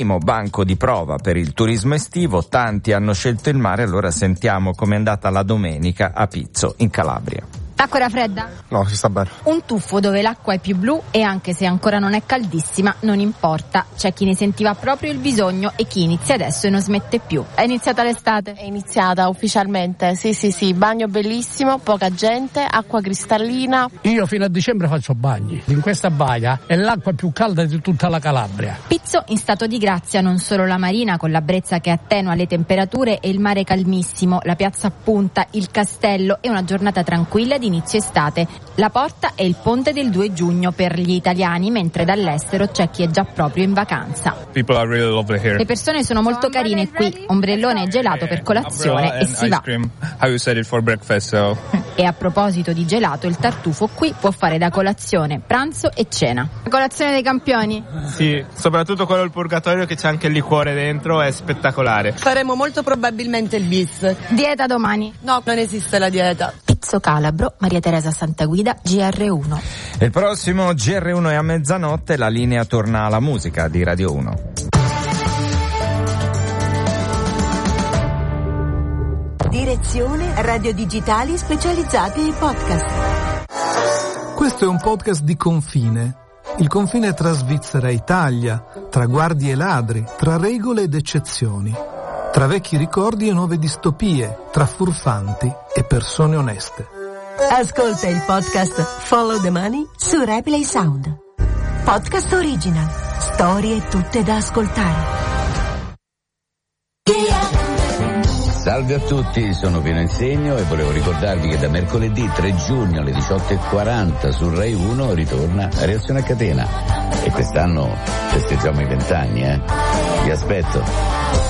Primo banco di prova per il turismo estivo, tanti hanno scelto il mare, allora sentiamo com'è andata la domenica a Pizzo in Calabria. L'acqua era fredda? No, si sta bene. Un tuffo dove l'acqua è più blu e anche se ancora non è caldissima non importa. C'è chi ne sentiva proprio il bisogno e chi inizia adesso e non smette più. È iniziata l'estate? È iniziata ufficialmente, sì, bagno bellissimo, poca gente, acqua cristallina. Io fino a dicembre faccio bagni. In questa baia è l'acqua più calda di tutta la Calabria. Pizzo in stato di grazia, non solo la marina con la brezza che attenua le temperature e il mare calmissimo, la piazza a punta, il castello e una giornata tranquilla di inizio estate. La porta è il ponte del 2 giugno per gli italiani, mentre dall'estero c'è chi è già proprio in vacanza. Le persone sono molto carine qui, ombrellone e gelato per colazione e si va. E a proposito di gelato, il tartufo qui può fare da colazione, pranzo e cena. La colazione dei campioni? Sì, soprattutto quello del purgatorio che c'è anche il liquore dentro, è spettacolare. Faremo molto probabilmente il bis. Dieta domani? No, non esiste la dieta. Pizzo Calabro, Maria Teresa Santaguida, GR1. Il prossimo GR1 è a mezzanotte, la linea torna alla musica di Radio 1. Direzione Radio Digitali specializzati in podcast. Questo è un podcast di confine. Il confine tra Svizzera e Italia, tra guardie e ladri, tra regole ed eccezioni, tra vecchi ricordi e nuove distopie, tra furfanti e persone oneste. Ascolta il podcast Follow the Money su Replay Sound. Podcast original. Storie tutte da ascoltare. Salve a tutti, sono Piero Insegno e volevo ricordarvi che da mercoledì 3 giugno alle 18:40 su Rai 1 ritorna Reazione a catena. E quest'anno festeggiamo i 20 anni, Vi aspetto.